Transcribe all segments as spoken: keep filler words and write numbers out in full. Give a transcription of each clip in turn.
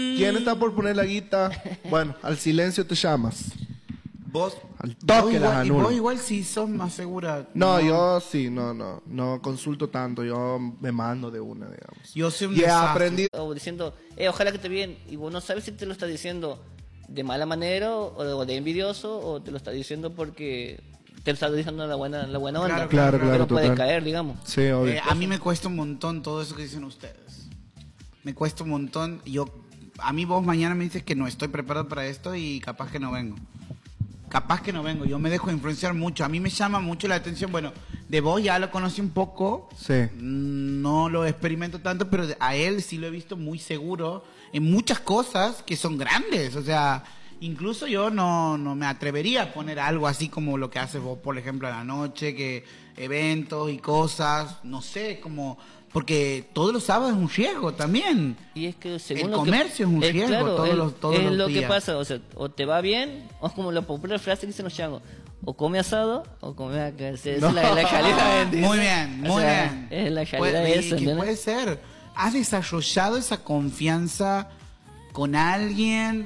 ¿Quién está por poner la guita? Bueno, al silencio te llamas. Vos, al toque vos las igual, y anulo. vos igual sí sos más segura. No, no, yo sí, no, no, no consulto tanto, yo me mando de una, digamos. Yo soy un y he desastre. aprendido. O diciendo, eh, ojalá que esté bien, y vos no sabes si te lo está diciendo de mala manera o, o de envidioso, o te lo está diciendo porque te lo está diciendo la buena, la buena onda. Claro, claro, Pero claro, puede total. caer, digamos. Sí, obvio. Eh, a mí me cuesta un montón todo eso que dicen ustedes. Me cuesta un montón. Yo, a mí vos mañana me dices que no estoy preparado para esto y capaz que no vengo. Capaz que no vengo. Yo me dejo influenciar mucho. A mí me llama mucho la atención. Bueno, de vos ya lo conocí un poco. Sí. No lo experimento tanto, pero a él sí lo he visto muy seguro en muchas cosas que son grandes. O sea, incluso yo no, no me atrevería a poner algo así como lo que haces vos, por ejemplo, a la noche, que eventos y cosas, no sé, como... Porque todos los sábados es un riesgo también. Y es que según el lo comercio que, es un es, riesgo claro, todos es, los, todos es los lo días. que pasa, o sea, o te va bien, o es como la popular frase que dicen los changos, o come asado, o come acá. Esa es No. la, la calidad. Muy bien, O muy sea, bien. Es la calidad Puede, de y eso, que ¿entiendes? puede ser. ¿Has desarrollado esa confianza con alguien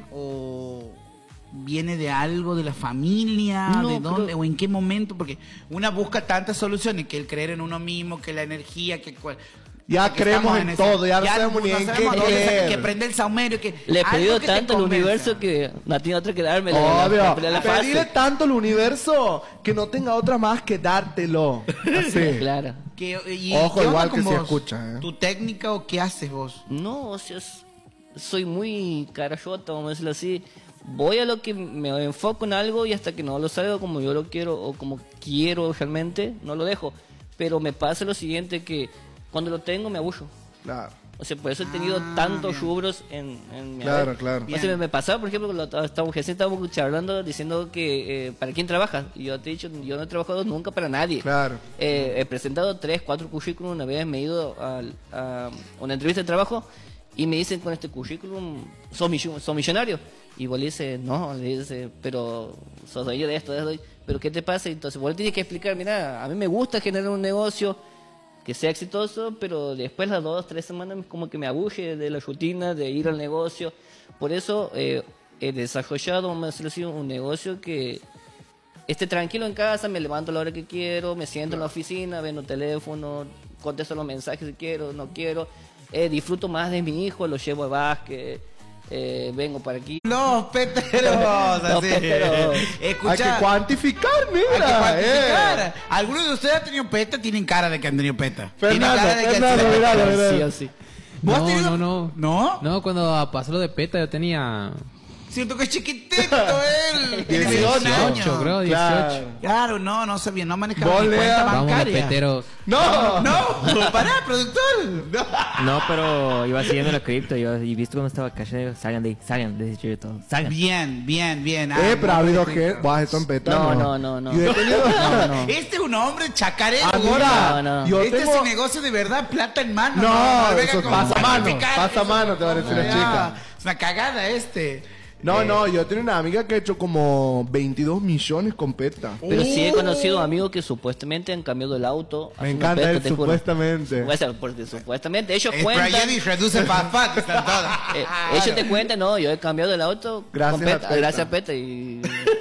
o viene de algo de la familia? No, ¿De dónde? pero- ¿O en qué momento? Porque una busca tantas soluciones, que el creer en uno mismo, que la energía, que... cual- Ya que creemos estamos en ese- todo, ya no sabemos ni no en sabemos qué dónde saca- creer. Que prende el saumerio, que... Le he algo pedido que te tanto al convenza. universo que no tiene otra que darme la, la- Obvio, la- la fase. pedirle tanto al universo que no tenga otra más que dártelo. Así. Claro. Que- y- Ojo, ¿qué onda igual con que se vos? escucha, ¿eh? ¿Tu técnica o qué haces vos? No, o sea, es- soy muy carayota, vamos a decirlo así. Voy a lo que me enfoco en algo y hasta que no lo salga como yo lo quiero o como quiero realmente, no lo dejo. Pero me pasa lo siguiente, que cuando lo tengo me aburro. Claro. O sea, por eso he tenido Ah, tantos bien. rubros en, en mi Claro, haber. claro. O sea, me, me pasaba, por ejemplo, cuando estábamos recién estábamos charlando diciendo que eh, ¿para quién trabajas? Y yo te he dicho, yo no he trabajado nunca para nadie. Claro. Eh, he presentado tres, cuatro currículum, una vez me he ido al- a una entrevista de trabajo y me dicen con este currículum, sos, millo- sos millonario. Y vos le dices, no, le dices, pero sos dueño de esto, de esto, pero ¿qué te pasa? Entonces vos le tienes que explicar, mira, a mí me gusta generar un negocio que sea exitoso, pero después las dos, tres semanas como que me aburre de la rutina, de ir al negocio. Por eso eh, he desarrollado, vamos a decirlo así, un negocio que esté tranquilo en casa, me levanto a la hora que quiero, me siento en la oficina, vendo teléfono, contesto los mensajes si quiero, no quiero. Eh, disfruto más de mi hijo, lo llevo a básquet, eh, vengo para aquí. Los peteros, Los así. peteros. Escucha, Hay que cuantificar, hay que mira. cuantificar. eh. Algunos de ustedes han tenido peta, tienen cara de que han tenido peta. Fernando, Tienen cara de que han Fernando, sido- míralo, míralo. Sí o sí. ¿Vos has No, tenido- no, no. ¿No? No, cuando pasó lo de PETA yo tenía Siento que es chiquitito él. Tiene dieciocho, veintiún dieciocho, años. creo, Claro. dieciocho. Claro, no, no sabía, no manejaba Vos, mi cuenta Lea. Vamos, los bancaria. peteros. No, No, pará, productor. No. No, pero iba siguiendo la cripto yo, y visto cuando estaba callado, salgan de ahí, salgan, les he dicho yo todo, salgan. Bien, bien, bien. Ah, Eh, pero ha no, habido no, gente. Vos esto en peta. No, no, no, no. Yo he tenido. No, no. Este es un hombre chacarero. Ah, mira, No, no. yo este tengo. es un negocio de verdad, plata en mano. No, venga eso es con pasamano, cuantificar, pasamano, eso- te va a decir la Ah, chica. Es una cagada este. No, Eh, no, yo tengo una amiga que ha hecho como veintidós millones con peta. Pero sí he conocido amigos que supuestamente han cambiado el auto. a Me su encanta respeto, el te juro. supuestamente. Puede ser, porque supuestamente ellos Es cuentan. Sprayedi, reduce fat fat, están todas. eh, ellos te cuentan, no, yo he cambiado el auto Gracias con a Peta, Peta. gracias a Peta y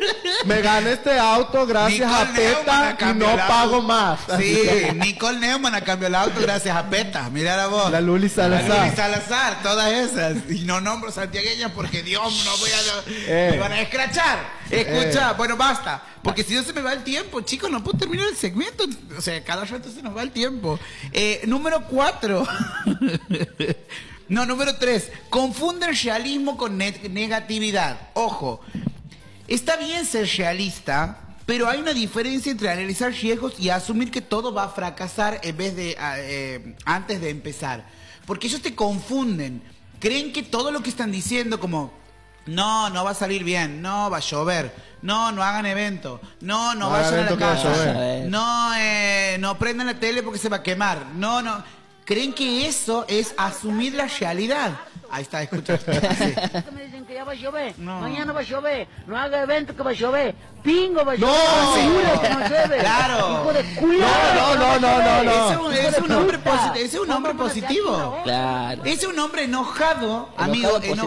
Me gané este auto gracias Nicole a Neumann Peta ha y cambiado no el pago auto. más. Sí, Nicole Neumann ha cambiado el auto gracias a Peta. Mira la voz. La Luli Salazar. La Luli Salazar, todas esas. Y no nombro santiagueñas porque Dios, no voy a. Eh. Me van a escrachar. Escucha, bueno, basta. Porque si no se me va el tiempo, chicos, no puedo terminar el segmento. O sea, cada rato se nos va el tiempo. Eh, número cuatro. No, número tres. Confunden realismo con ne- negatividad. Ojo. Está bien ser realista, pero hay una diferencia entre analizar riesgos y asumir que todo va a fracasar en vez de ah, eh, antes de empezar. Porque ellos te confunden. Creen que todo lo que están diciendo como no, no va a salir bien, no va a llover, no, no hagan evento, no, no, No vayan hagan a la evento que va a casa, llover. no, eh, no prendan la tele porque se va a quemar, no, no. Creen que eso es asumir la realidad. Ahí está, escucha. Sí. Me dicen que ya va a llover, No. mañana va a llover, no haga evento que va a llover, pingo va a No. llover, seguro que no llueve. Claro. Hijo de culo. No, no, no, no, no. Ese es un- ese es un hombre puta. posi- ese es un hombre ¿Cómo no se positivo. atina vos? claro. Ese es un hombre enojado, amigo, Enojado enojado